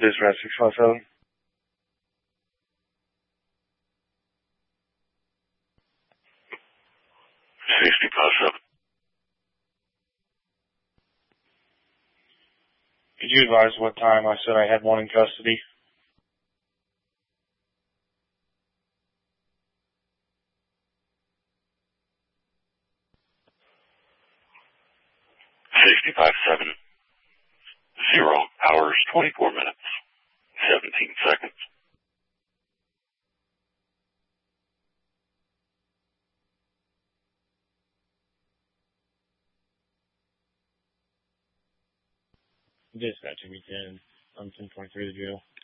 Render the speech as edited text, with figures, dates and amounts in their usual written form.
Dispatch 657. 65-7. Could you advise what time I said I had one in custody? $65-7. 0 hours, 24 minutes, 17 seconds. Dispatch 10. I'm 1023 to jail.